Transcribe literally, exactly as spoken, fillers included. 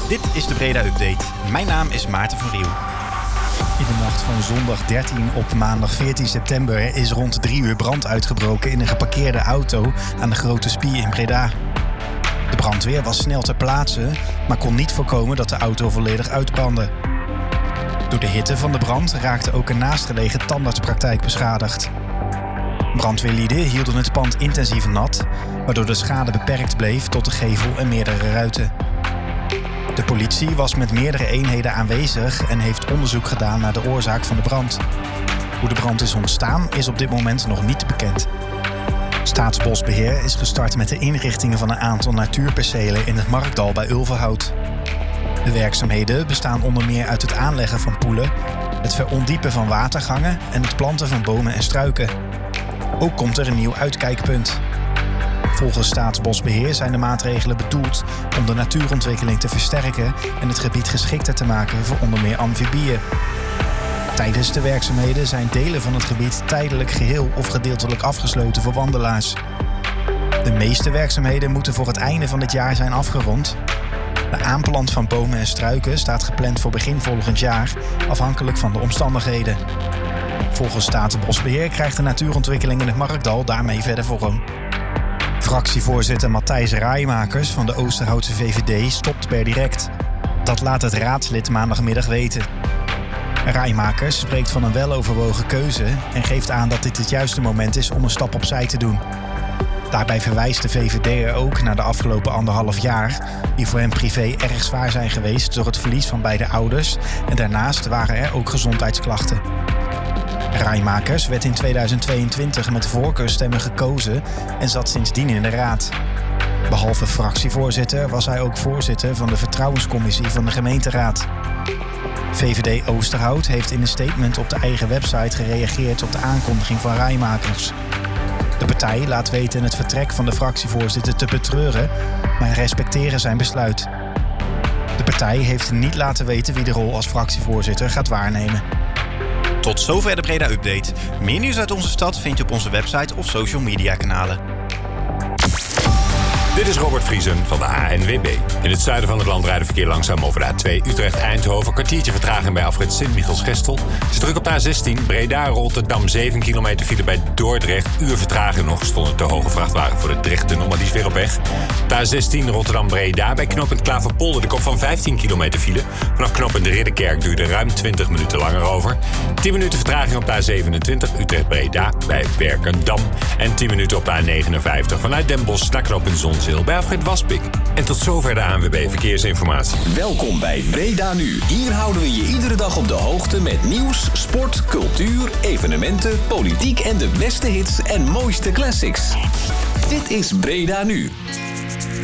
Dit is de Breda Update. Mijn naam is Maarten van Riel. In de nacht van zondag dertien op maandag veertien september is rond drie uur brand uitgebroken in een geparkeerde auto aan de Grote Spie in Breda. De brandweer was snel ter plaatse, maar kon niet voorkomen dat de auto volledig uitbrandde. Door de hitte van de brand raakte ook een naastgelegen tandartspraktijk beschadigd. Brandweerlieden hielden het pand intensief nat, waardoor de schade beperkt bleef tot de gevel en meerdere ruiten. De politie was met meerdere eenheden aanwezig en heeft onderzoek gedaan naar de oorzaak van de brand. Hoe de brand is ontstaan is op dit moment nog niet bekend. Staatsbosbeheer is gestart met de inrichtingen van een aantal natuurpercelen in het Markdal bij Ulverhout. De werkzaamheden bestaan onder meer uit het aanleggen van poelen, het verondiepen van watergangen en het planten van bomen en struiken. Ook komt er een nieuw uitkijkpunt. Volgens Staatsbosbeheer zijn de maatregelen bedoeld om de natuurontwikkeling te versterken en het gebied geschikter te maken voor onder meer amfibieën. Tijdens de werkzaamheden zijn delen van het gebied tijdelijk geheel of gedeeltelijk afgesloten voor wandelaars. De meeste werkzaamheden moeten voor het einde van dit jaar zijn afgerond. De aanplant van bomen en struiken staat gepland voor begin volgend jaar, afhankelijk van de omstandigheden. Volgens Staatsbosbeheer krijgt de natuurontwikkeling in het Markdal daarmee verder vorm. Fractievoorzitter Matthijs Raaimakers van de Oosterhoutse V V D stopt per direct. Dat laat het raadslid maandagmiddag weten. Raaimakers spreekt van een weloverwogen keuze en geeft aan dat dit het juiste moment is om een stap opzij te doen. Daarbij verwijst de V V D er ook naar de afgelopen anderhalf jaar, die voor hem privé erg zwaar zijn geweest door het verlies van beide ouders en daarnaast waren er ook gezondheidsklachten. Raaimakers werd in tweeduizend tweeëntwintig met voorkeurstemmen gekozen en zat sindsdien in de raad. Behalve fractievoorzitter was hij ook voorzitter van de Vertrouwenscommissie van de gemeenteraad. V V D Oosterhout heeft in een statement op de eigen website gereageerd op de aankondiging van Raaimakers. De partij laat weten het vertrek van de fractievoorzitter te betreuren, maar respecteren zijn besluit. De partij heeft niet laten weten wie de rol als fractievoorzitter gaat waarnemen. Tot zover de Breda Update. Meer nieuws uit onze stad vind je op onze website of social media kanalen. Dit is Robert Vriesen van de A N W B. In het zuiden van het land rijdt verkeer langzaam over de A twee Utrecht-Eindhoven. Kwartiertje vertraging bij afrit Sint-Michiels-Gestel. Het is druk op de A zestien Breda-Rotterdam. zeven kilometer file bij Dordrecht. Uur vertraging nog. Stond een te hoge vrachtwagen voor de Drechttunnel, maar die is weer op weg. De A zestien Rotterdam-Breda bij knooppunt Klaverpolder. De kop van vijftien kilometer file. Vanaf knooppunt de Ridderkerk duurde ruim twintig minuten langer over. tien minuten vertraging op de A zevenentwintig Utrecht-Breda bij Werkendam. En tien minuten op de A negenenvijftig vanuit Den Bosch naar knooppunt Zonzeel bij afrit Waspik. En tot zover de A N W B Verkeersinformatie. Welkom bij Breda Nu. Hier houden we je iedere dag op de hoogte met nieuws, sport, cultuur, evenementen, politiek en de beste hits en mooiste classics. Dit is Breda Nu.